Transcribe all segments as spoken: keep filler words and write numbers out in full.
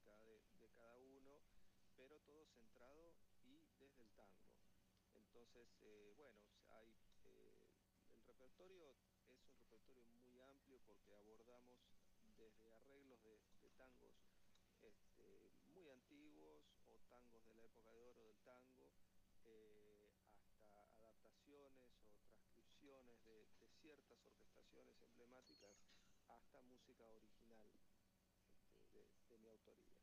música de, de cada uno, pero todo centrado y desde el tango. Entonces, eh, bueno, hay, eh, el repertorio es un repertorio muy amplio porque abordamos desde arreglos de, de tangos este, muy antiguos o tangos de la época de oro del tango, eh, hasta adaptaciones o transcripciones de, de ciertas orquestaciones emblemáticas, hasta música original este, de, de mi autoría.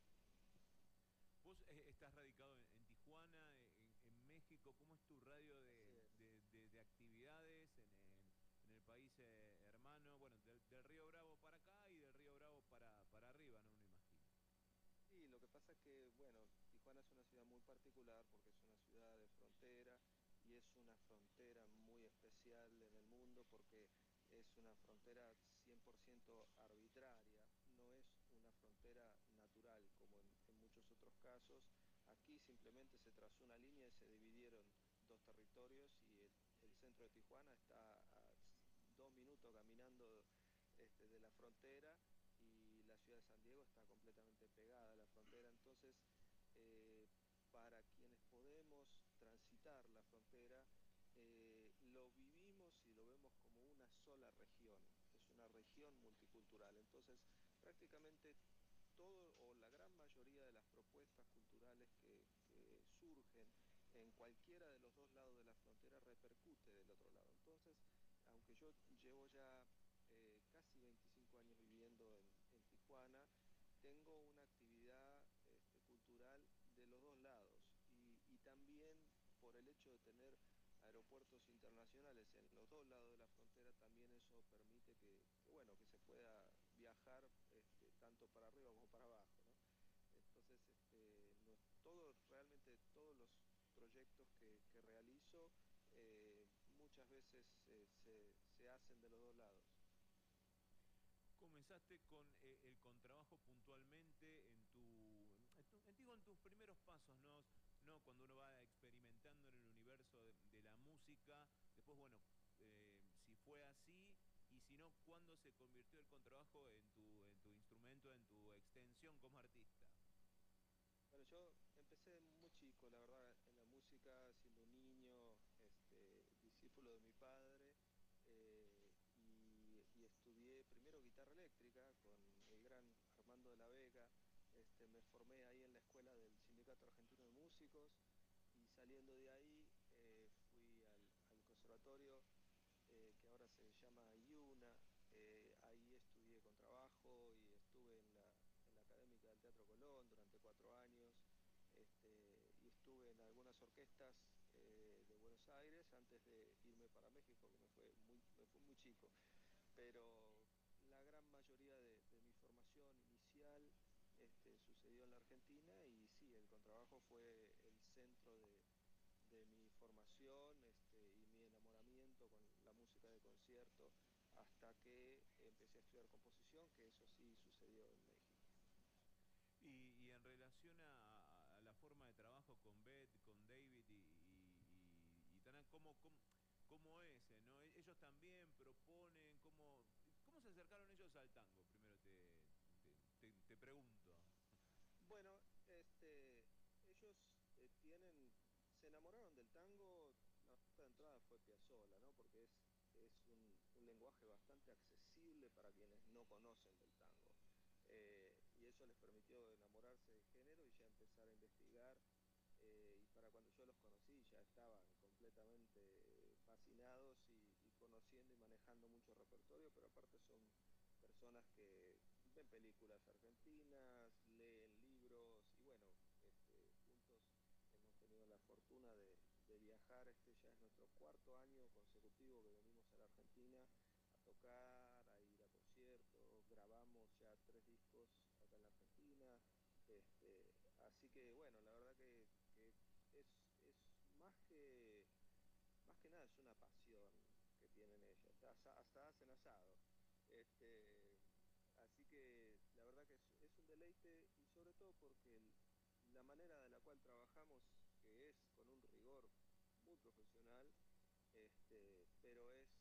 Vos eh, estás radicado en, en Tijuana, en, en México. ¿Cómo es tu radio Así de, es. de- de- de actividades en, en- en el país eh, hermano? Bueno, del, del Río Bravo para acá y del Río Bravo para, para arriba, ¿no? Me imagino. Sí, lo que pasa es que, bueno, Tijuana es una ciudad muy particular porque es una ciudad de frontera y es una frontera muy especial en el mundo porque es una frontera cien por ciento arbitraria, no es una frontera natural como en, en muchos otros casos. Aquí simplemente se trazó una línea y se dividieron dos territorios y el, el centro de Tijuana está a s- dos minutos caminando este, de la frontera y la ciudad de San Diego está completamente pegada a la frontera. Entonces, eh, para quienes podemos transitar la frontera, eh, lo vivimos y lo vemos como una sola región, es una región multicultural. Entonces, prácticamente todo o la gran mayoría de las propuestas culturales que, que surgen en cualquiera de los dos lados de la frontera repercute del otro lado. Entonces, aunque yo llevo ya eh, casi veinticinco años viviendo en, en Tijuana, tengo una actividad este, cultural de los dos lados y, y también por el hecho de tener aeropuertos internacionales en los dos lados de la frontera, también eso permite que, que, bueno, que se pueda viajar este, tanto para arriba como para abajo, ¿no? Entonces, este, no, todo, realmente todos los proyectos que, que realizo eh, muchas veces eh, se, se hacen de los dos lados. Comenzaste con eh, el contrabajo puntualmente en tu, en tu- en, digo, en tus primeros pasos, ¿no? ¿No? Cuando uno va experimentando en el universo de, de la música. Después, bueno, eh, si fue así y si no, ¿cuándo se convirtió el contrabajo en tu, en tu instrumento, en tu extensión como artista? Bueno, yo empecé muy chico, la verdad, en la música, siendo un niño, este, discípulo de mi padre, eh, y, y estudié primero guitarra eléctrica con el gran Armando de la Vega. Este, me formé ahí en la escuela del Sindicato Argentino de Músicos y saliendo de ahí eh, fui al, al conservatorio eh, que ahora se llama IUNA. Eh, ahí estudié contrabajo y estuve en la, en la Académica del Teatro Colón durante cuatro años. Este, y estuve en algunas orquestas eh, de Buenos Aires antes de irme para México, que me fue muy, me fue muy chico. Pero la gran mayoría de, de mi formación inicial este, sucedió en la Argentina y sí, el contrabajo fue el centro de, de mi formación este, y mi enamoramiento con la música de concierto hasta que empecé a estudiar composición, que eso sí sucedió en México. Y, y en relación a, a la forma de trabajo con Beth, con David y, y, y- y Tana, ¿cómo, cómo, cómo es? eh, ¿no? E- Ellos también proponen, ¿cómo, cómo se acercaron ellos al tango? Primero te, te, te- te pregunto. Bueno, este, ellos eh, tienen, se enamoraron del tango, la puerta de entrada fue Piazzolla, ¿no? Porque es, es un, un lenguaje bastante accesible para quienes no conocen del tango. Eh, y eso les permitió enamorarse del género y ya empezar a investigar. Eh, y para cuando yo los conocí ya estaban completamente fascinados y, y conociendo y manejando mucho repertorio, pero aparte son personas que ven películas argentinas, leen libros y bueno, este, juntos hemos tenido la fortuna de, de viajar. Este ya es nuestro cuarto año consecutivo que venimos a la Argentina a tocar, a ir a conciertos, grabamos ya tres discos acá en la Argentina. Este, así que bueno, la verdad que, que es, es más que más que nada es una pasión que tienen ellos, hasta, hasta hacen asado. Este, así que la verdad que es, es un deleite y sobre todo porque el- la manera de la cual trabajamos, que es con un rigor muy profesional, este, pero es